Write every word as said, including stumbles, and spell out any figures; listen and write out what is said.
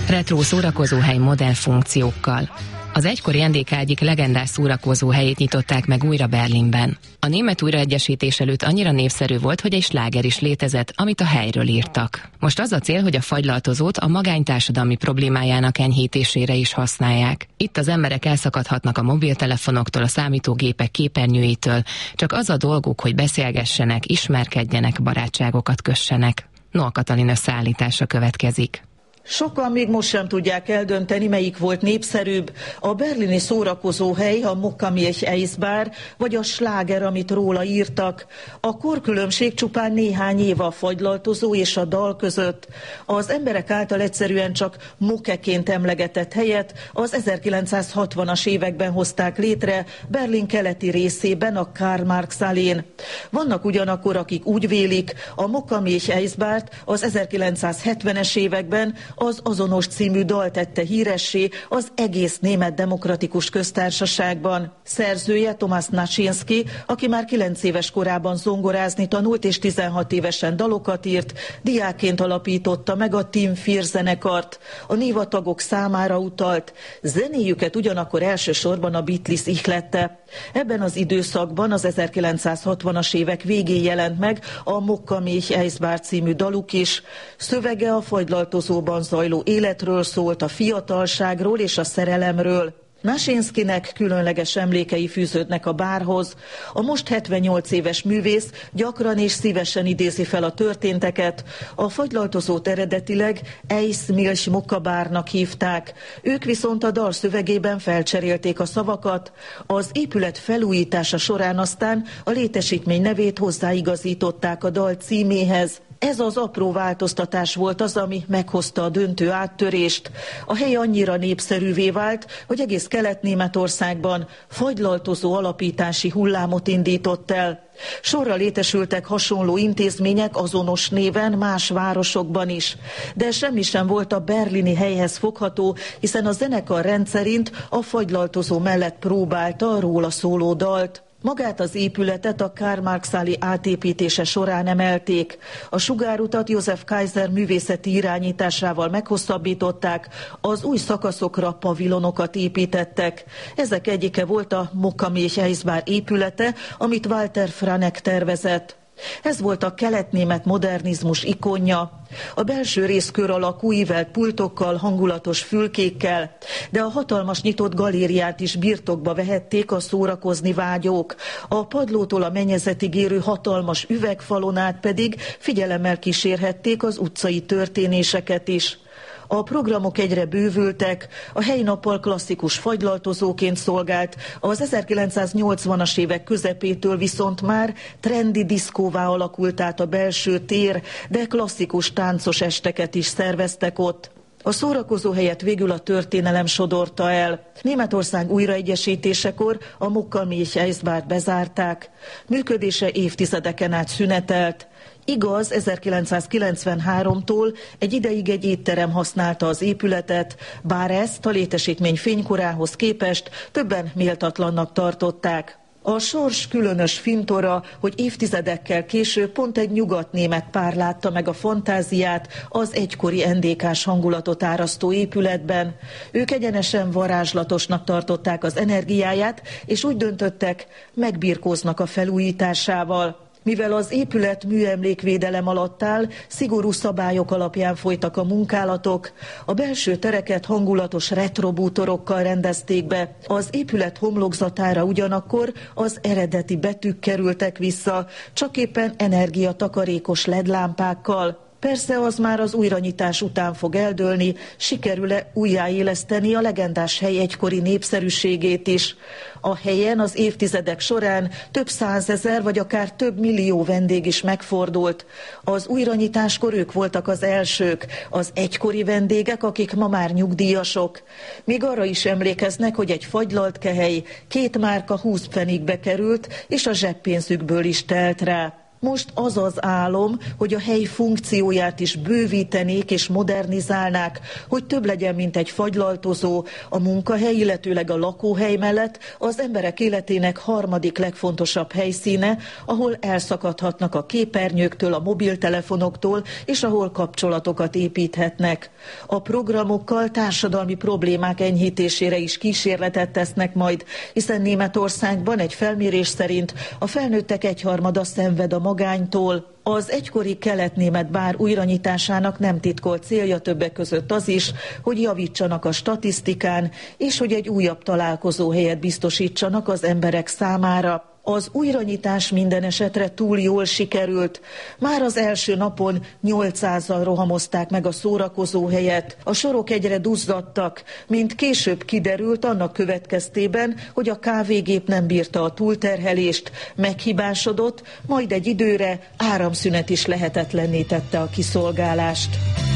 Retró szórakozóhely modern funkciókkal. Az egykori en dé ká egyik legendás szórakozóhelyét nyitották meg újra Berlinben. A német újraegyesítés előtt annyira népszerű volt, hogy egy sláger is létezett, amit a helyről írtak. Most az a cél, hogy a fagylaltozót a magánytársadalmi problémájának enyhítésére is használják. Itt az emberek elszakadhatnak a mobiltelefonoktól, a számítógépek képernyőitől, csak az a dolguk, hogy beszélgessenek, ismerkedjenek, barátságokat kössenek. Noa Katalin összeállítása következik. Sokan még most sem tudják eldönteni, melyik volt népszerűbb, a berlini szórakozóhely, a Mokka-Milch Eisbar, vagy a sláger, amit róla írtak. A korkülönbség csupán néhány év a fagylaltozó és a dal között. Az emberek által egyszerűen csak Mokeként emlegetett helyet az ezerkilencszázhatvanas években hozták létre Berlin keleti részében, a Karl-Marx-allén. Vannak ugyanakkor, akik úgy vélik, a Mokka-Milch Eisbart az ezerkilencszázhetvenes években az azonos című dal tette híressé az egész német demokratikus köztársaságban. Szerzője Thomas Naczynski, aki már kilenc éves korában zongorázni tanult és tizenhat évesen dalokat írt, diákként alapította meg a Team Vier zenekart. A név a tagok számára utalt. Zenéjüket ugyanakkor elsősorban a Beatles ihlette. Ebben az időszakban az ezerkilencszázhatvanas évek végén jelent meg a Mokka-Milch Eisbar című daluk is. Szövege a fagylaltozóban zajló életről szólt, a fiatalságról és a szerelemről. Naczynskinek különleges emlékei fűződnek a bárhoz. A most hetvennyolc éves művész gyakran és szívesen idézi fel a történteket. A fagylaltozót eredetileg Eis-Milch Mokka bárnak hívták. Ők viszont a dal szövegében felcserélték a szavakat. Az épület felújítása során aztán a létesítmény nevét hozzáigazították a dal címéhez. Ez az apró változtatás volt az, ami meghozta a döntő áttörést. A hely annyira népszerűvé vált, hogy egész Kelet-Németországban fagylaltozó alapítási hullámot indított el. Sorra létesültek hasonló intézmények azonos néven más városokban is. De semmi sem volt a berlini helyhez fogható, hiszen a zenekar rendszerint a fagylaltozó mellett próbálta a róla szóló dalt. Magát az épületet a Karl-Marx-allé átépítése során emelték. A sugárutat Josef Kaiser művészeti irányításával meghosszabbították, az új szakaszokra pavilonokat építettek. Ezek egyike volt a Mokka-Milch Eisbar épülete, amit Walter Franek tervezett. Ez volt a keletnémet modernizmus ikonja. A belső rész kör alakú ívelt pultokkal, hangulatos fülkékkel, de a hatalmas nyitott galériát is birtokba vehették a szórakozni vágyók. A padlótól a mennyezetig érő hatalmas üvegfalon át pedig figyelemmel kísérhették az utcai történéseket is. A programok egyre bővültek, a hely nappal klasszikus fagylaltozóként szolgált, az ezerkilencszáznyolcvanas évek közepétől viszont már trendi diszkóvá alakult át a belső tér, de klasszikus táncos esteket is szerveztek ott. A szórakozó helyet végül a történelem sodorta el. Németország újraegyesítésekor a Mokka-Milch Eisbart bezárták. Működése évtizedeken át szünetelt. Igaz, ezerkilencszázkilencvenháromtól egy ideig egy étterem használta az épületet, bár ezt a létesítmény fénykorához képest többen méltatlannak tartották. A sors különös fintora, hogy évtizedekkel később pont egy nyugatnémet pár látta meg a fantáziát az egykori en dé ká-s hangulatot árasztó épületben. Ők egyenesen varázslatosnak tartották az energiáját, és úgy döntöttek, megbirkóznak a felújításával. Mivel az épület műemlékvédelem alatt áll, szigorú szabályok alapján folytak a munkálatok. A belső tereket hangulatos retrobútorokkal rendezték be. Az épület homlokzatára ugyanakkor az eredeti betűk kerültek vissza, csak éppen energiatakarékos el é dé lámpákkal. Persze az már az újranyitás után fog eldőlni, sikerül-e újjáéleszteni a legendás hely egykori népszerűségét is. A helyen az évtizedek során több százezer vagy akár több millió vendég is megfordult. Az újranyitáskor ők voltak az elsők, az egykori vendégek, akik ma már nyugdíjasok. Még arra is emlékeznek, hogy egy fagylalt kehely két márka húsz pfennigbe került, és a zseppénzükből is telt rá. Most az az álom, hogy a hely funkcióját is bővítenék és modernizálnák, hogy több legyen, mint egy fagylaltozó, a munkahely, illetőleg a lakóhely mellett az emberek életének harmadik legfontosabb helyszíne, ahol elszakadhatnak a képernyőktől, a mobiltelefonoktól, és ahol kapcsolatokat építhetnek. A programokkal társadalmi problémák enyhítésére is kísérletet tesznek majd, hiszen Németországban egy felmérés szerint a felnőttek egyharmada szenved a magánytól. Az egykori kelet-német bár újranyitásának nem titkolt célja többek között az is, hogy javítsanak a statisztikán, és hogy egy újabb találkozóhelyet biztosítsanak az emberek számára. Az újranyitás minden esetre túl jól sikerült. Már az első napon nyolcszázan rohamozták meg a szórakozóhelyet. A sorok egyre duzzadtak, mint később kiderült annak következtében, hogy a kávégép nem bírta a túlterhelést, meghibásodott, majd egy időre áramszünet is lehetetlenné tette a kiszolgálást.